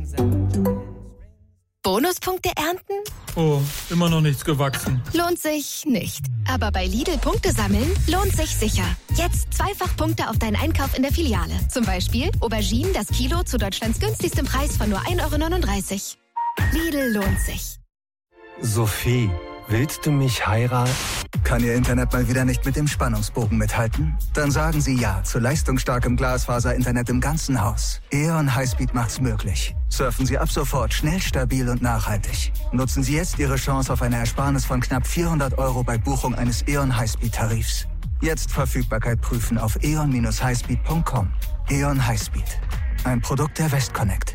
Bonuspunkte ernten? Oh, immer noch nichts gewachsen. Lohnt sich nicht. Aber bei Lidl Punkte sammeln lohnt sich sicher. Jetzt 2-fach Punkte auf deinen Einkauf in der Filiale. Zum Beispiel Auberginen das Kilo zu Deutschlands günstigstem Preis von nur 1,39 €. Lidl lohnt sich. Sophie, willst du mich heiraten? Kann Ihr Internet mal wieder nicht mit dem Spannungsbogen mithalten? Dann sagen Sie ja zu leistungsstarkem Glasfaser-Internet im ganzen Haus. E.ON Highspeed macht's möglich. Surfen Sie ab sofort schnell, stabil und nachhaltig. Nutzen Sie jetzt Ihre Chance auf eine Ersparnis von knapp 400 € bei Buchung eines E.ON Highspeed-Tarifs. Jetzt Verfügbarkeit prüfen auf eon-highspeed.com. E.ON Highspeed. Ein Produkt der Westconnect.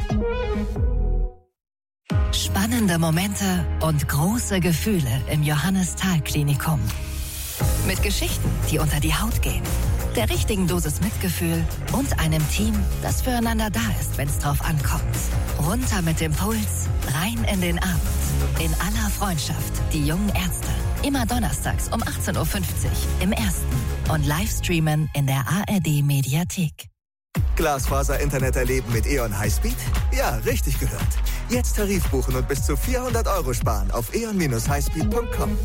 Spannende Momente und große Gefühle im Johannes-Thal-Klinikum. Mit Geschichten, die unter die Haut gehen, der richtigen Dosis Mitgefühl und einem Team, das füreinander da ist, wenn es drauf ankommt. Runter mit dem Puls, rein in den Abend. In aller Freundschaft, die jungen Ärzte. Immer donnerstags um 18:50 Uhr im Ersten und Livestreamen in der ARD-Mediathek. Glasfaser-Internet erleben mit E.ON Highspeed? Ja, richtig gehört. Jetzt Tarif buchen und bis zu 400 € sparen auf eon-highspeed.com.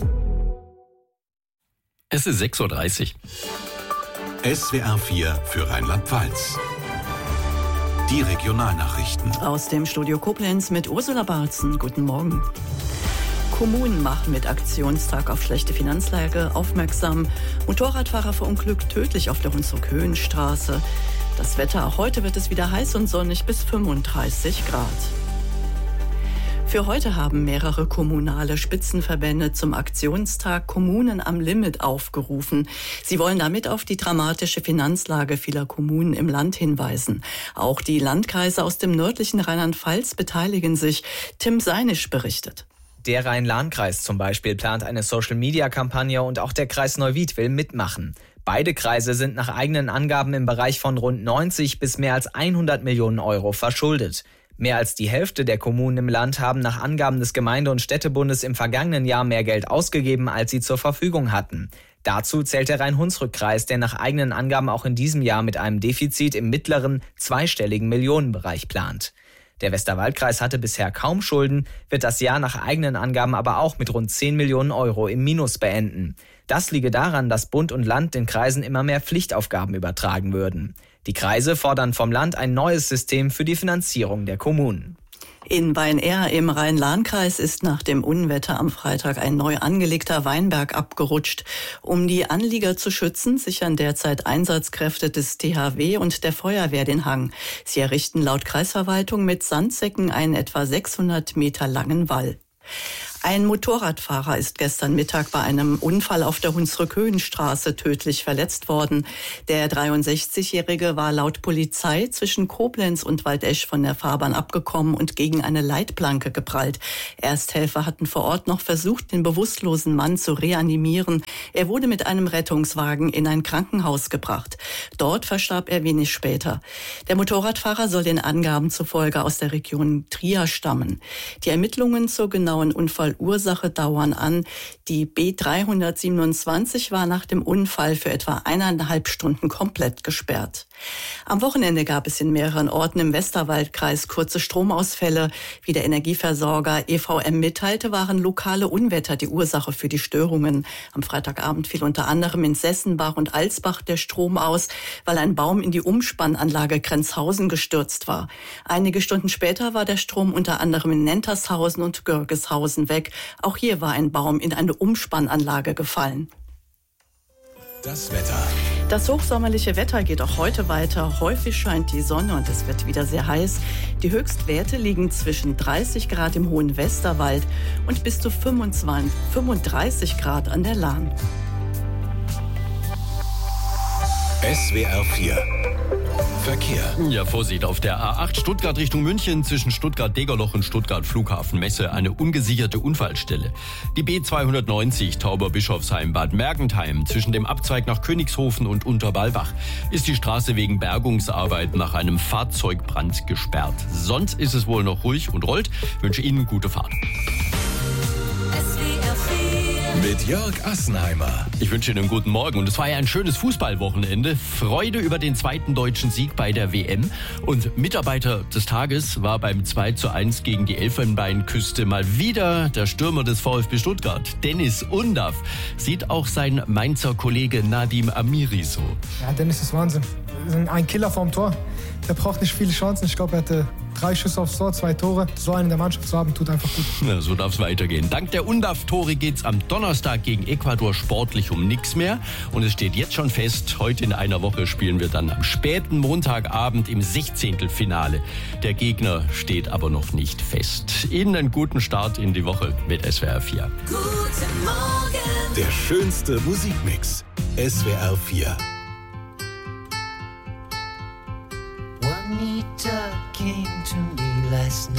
Es ist 6:30 Uhr. SWR 4 für Rheinland-Pfalz. Die Regionalnachrichten. Aus dem Studio Koblenz mit Ursula Barzen. Guten Morgen. Kommunen machen mit Aktionstag auf schlechte Finanzlage aufmerksam. Motorradfahrer verunglückt tödlich auf der Hunsrück-Höhenstraße. Das Wetter, auch heute wird es wieder heiß und sonnig bis 35 Grad. Für heute haben mehrere kommunale Spitzenverbände zum Aktionstag Kommunen am Limit aufgerufen. Sie wollen damit auf die dramatische Finanzlage vieler Kommunen im Land hinweisen. Auch die Landkreise aus dem nördlichen Rheinland-Pfalz beteiligen sich. Tim Seinisch berichtet. Der Rhein-Lahn-Kreis zum Beispiel plant eine Social-Media-Kampagne und auch der Kreis Neuwied will mitmachen. Beide Kreise sind nach eigenen Angaben im Bereich von rund 90 bis mehr als 100 Millionen € verschuldet. Mehr als die Hälfte der Kommunen im Land haben nach Angaben des Gemeinde- und Städtebundes im vergangenen Jahr mehr Geld ausgegeben, als sie zur Verfügung hatten. Dazu zählt der Rhein-Hunsrück-Kreis, der nach eigenen Angaben auch in diesem Jahr mit einem Defizit im mittleren, zweistelligen Millionenbereich plant. Der Westerwaldkreis hatte bisher kaum Schulden, wird das Jahr nach eigenen Angaben aber auch mit rund 10 Millionen € im Minus beenden. Das liege daran, dass Bund und Land den Kreisen immer mehr Pflichtaufgaben übertragen würden. Die Kreise fordern vom Land ein neues System für die Finanzierung der Kommunen. In Wein-Ehr im Rhein-Lahn-Kreis ist nach dem Unwetter am Freitag ein neu angelegter Weinberg abgerutscht. Um die Anlieger zu schützen, sichern derzeit Einsatzkräfte des THW und der Feuerwehr den Hang. Sie errichten laut Kreisverwaltung mit Sandsäcken einen etwa 600 Meter langen Wall. Ein Motorradfahrer ist gestern Mittag bei einem Unfall auf der Hunsrück-Höhenstraße tödlich verletzt worden. Der 63-Jährige war laut Polizei zwischen Koblenz und Waldesch von der Fahrbahn abgekommen und gegen eine Leitplanke geprallt. Ersthelfer hatten vor Ort noch versucht, den bewusstlosen Mann zu reanimieren. Er wurde mit einem Rettungswagen in ein Krankenhaus gebracht. Dort verstarb er wenig später. Der Motorradfahrer soll den Angaben zufolge aus der Region Trier stammen. Die Ermittlungen zur genauen Unfallursache dauern an. Die B327 war nach dem Unfall für etwa 1,5 Stunden komplett gesperrt. Am Wochenende gab es in mehreren Orten im Westerwaldkreis kurze Stromausfälle. Wie der Energieversorger EVM mitteilte, waren lokale Unwetter die Ursache für die Störungen. Am Freitagabend fiel unter anderem in Sessenbach und Alsbach der Strom aus, weil ein Baum in die Umspannanlage Grenzhausen gestürzt war. Einige Stunden später war der Strom unter anderem in Nentershausen und Görgeshausen weg. Auch hier war ein Baum in eine Umspannanlage gefallen. Das Wetter. Das hochsommerliche Wetter geht auch heute weiter. Häufig scheint die Sonne und es wird wieder sehr heiß. Die Höchstwerte liegen zwischen 30 Grad im hohen Westerwald und bis zu 35 Grad an der Lahn. SWR 4 Verkehr. Ja, Vorsicht auf der A8 Stuttgart Richtung München zwischen Stuttgart-Degerloch und Stuttgart-Flughafen-Messe eine ungesicherte Unfallstelle. Die B290 Tauber-Bischofsheim-Bad Mergentheim zwischen dem Abzweig nach Königshofen und Unterwalbach ist die Straße wegen Bergungsarbeiten nach einem Fahrzeugbrand gesperrt. Sonst ist es wohl noch ruhig und rollt. Ich wünsche Ihnen gute Fahrt. SWR 4 mit Jörg Assenheimer. Ich wünsche Ihnen einen guten Morgen. Und es war ja ein schönes Fußballwochenende. Freude über den zweiten deutschen Sieg bei der WM. Und Mitarbeiter des Tages war beim 2:1 gegen die Elfenbeinküste mal wieder der Stürmer des VfB Stuttgart, Dennis Undaff. Sieht auch sein Mainzer Kollege Nadim Amiri so. Ja, Dennis ist Wahnsinn. Ein Killer vorm Tor. Der braucht nicht viele Chancen. Ich glaube, er hatte 3 Schüsse aufs Tor, 2 Tore. So einen in der Mannschaft zu haben, tut einfach gut. Na, so darf es weitergehen. Dank der Undaff-Tore geht's am Donnerstag gegen Ecuador sportlich um nichts mehr. Und es steht jetzt schon fest, heute in einer Woche spielen wir dann am späten Montagabend im 16. Finale. Der Gegner steht aber noch nicht fest. Ihnen einen guten Start in die Woche mit SWR 4. Guten Morgen. Der schönste Musikmix. SWR 4. Juanita came to me last night.